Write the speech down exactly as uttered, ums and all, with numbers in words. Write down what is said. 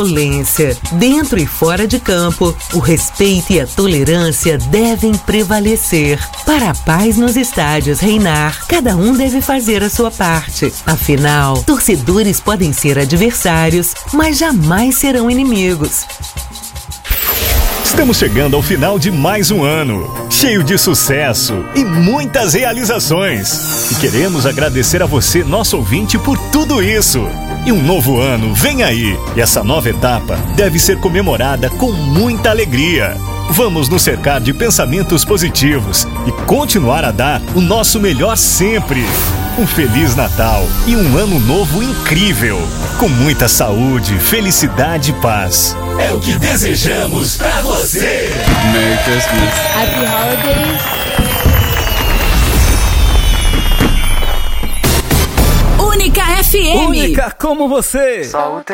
violência. Dentro e fora de campo, o respeito e a tolerância devem prevalecer. Para a paz nos estádios reinar, cada um deve fazer a sua parte. Afinal, torcedores podem ser adversários, mas jamais serão inimigos. Estamos chegando ao final de mais um ano, cheio de sucesso e muitas realizações. E queremos agradecer a você, nosso ouvinte, por tudo isso. E um novo ano vem aí. E essa nova etapa deve ser comemorada com muita alegria. Vamos nos cercar de pensamentos positivos e continuar a dar o nosso melhor sempre. Um Feliz Natal e um ano novo incrível, com muita saúde, felicidade e paz. É o que desejamos pra você. Merry Christmas. Happy Holidays. Única F M. Única como você. Só o